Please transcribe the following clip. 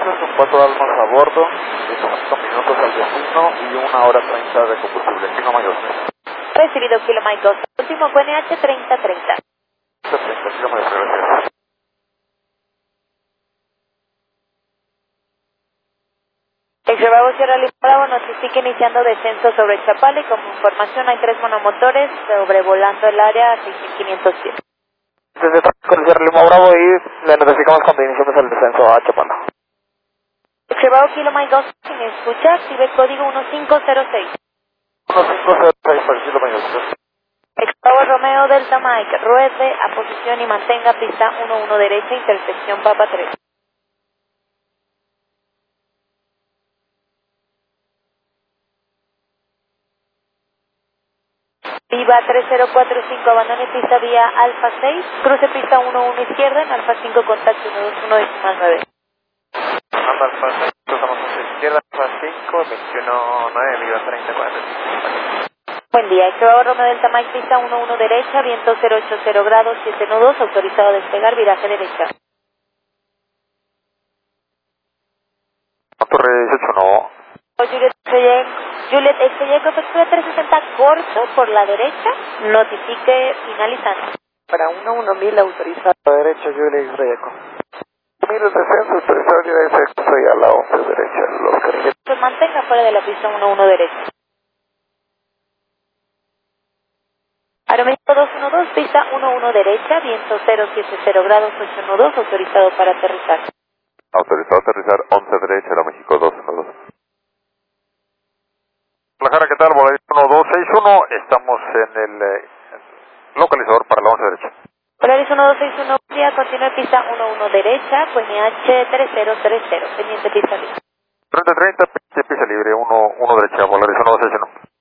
con 4 almas a bordo, 5 minutos al destino y 1 hora 30 de combustible. Kilo Mike 2. Recibido Kilo Mike 2. Último QNH 3030. 30, Kilo Mike 2, gracias. Exbravo Sierra Lima Bravo, notifica iniciando descenso sobre Chapala y como información hay 3 monomotores sobrevolando el área a 6500 pies. Desde tráfico de Sierra Lima Bravo y le notificamos cuando iniciamos el descenso a Chapala. Exbravo Kilo Mike 2, sin escucha, active código 1506. 1506 para el Kilo Mike 2. Exbravo Romeo Delta Mike, ruede a posición y mantenga pista 11 derecha, intersección Papa 3. Viva 3045, abandone pista vía Alfa 6, cruce pista 11 izquierda, en Alfa 5 contacto 121 decimal 9. Alfa 6, cruzamos hacia izquierda, Alfa 5, 21-9, Viva 30-40. Buen día, Exbravo Romeo Delta Mike, pista 11 derecha, viento 080 grados, 7 nudos, autorizado a despegar, viraje derecha. Torre 18 no. Juliet Exeyeco, efectúe 360 corto por la derecha, notifique finalizando. Para 1-1000 autorizado a la derecha, Juliet Exeyeco. 1000 el descenso, autorizado Juliet Exeyeco, soy a la 11 derecha, los carriles. Pues mantenga fuera de la pista 11 derecha. Aeroméxico 212, pista 11 derecha, viento 070 grados, 8 nudos, autorizado para aterrizar. Autorizado a aterrizar 11 derecha, Aeroméxico 212. Guadalajara, ¿qué tal? Volaris 1261, estamos en el localizador para la 11 derecha. Volaris 1261, día, continúe pista 11 derecha, QNH 3030, pendiente pista libre. 30-30, pista libre, 1 derecha, Volaris 1261.